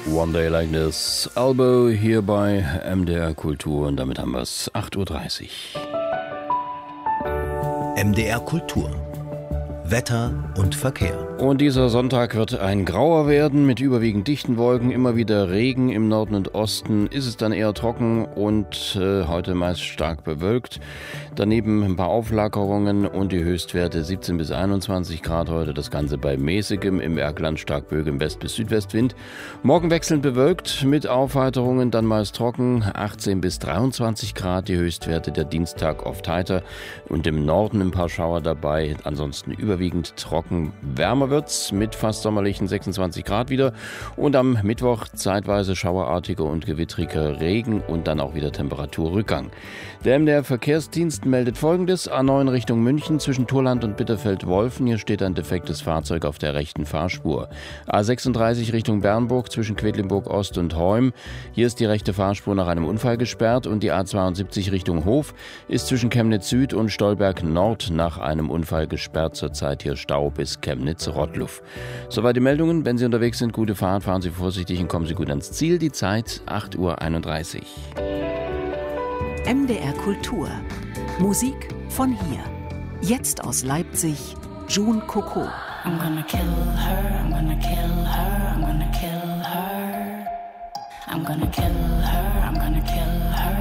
One Day Like This, Albo hier bei MDR Kultur und damit haben wir es 8.30 Uhr. MDR Kultur. Wetter und Verkehr. Und dieser Sonntag wird ein grauer werden mit überwiegend dichten Wolken, immer wieder Regen im Norden und Osten. Ist es dann eher trocken und heute meist stark bewölkt. Daneben ein paar Auflockerungen und die Höchstwerte 17 bis 21 Grad heute. Das Ganze bei mäßigem, im Bergland stark böigem West- bis Südwestwind. Morgen wechselnd bewölkt mit Aufheiterungen, dann meist trocken, 18 bis 23 Grad. Die Höchstwerte der Dienstag oft heiter und im Norden ein paar Schauer dabei. Ansonsten überwiegend trocken. Wärmer wird's mit fast sommerlichen 26 Grad wieder. Und am Mittwoch zeitweise schauerartiger und gewittriger Regen und dann auch wieder Temperaturrückgang. Der MDR Verkehrsdienst meldet Folgendes. A9 Richtung München zwischen Thurland und Bitterfeld-Wolfen. Hier steht ein defektes Fahrzeug auf der rechten Fahrspur. A36 Richtung Bernburg zwischen Quedlinburg Ost und Heum. Hier ist die rechte Fahrspur nach einem Unfall gesperrt und die A72 Richtung Hof ist zwischen Chemnitz Süd und Stolberg Nord nach einem Unfall gesperrt. Zurzeit hier Stau bis Chemnitz-Rottluff. Soweit die Meldungen. Wenn Sie unterwegs sind, gute Fahrt, fahren Sie vorsichtig und kommen Sie gut ans Ziel. Die Zeit 8.31 Uhr. MDR Kultur. Musik von hier. Jetzt aus Leipzig, June Coco. I'm gonna kill her, I'm gonna kill her, I'm gonna kill her. I'm gonna kill her, I'm gonna kill her.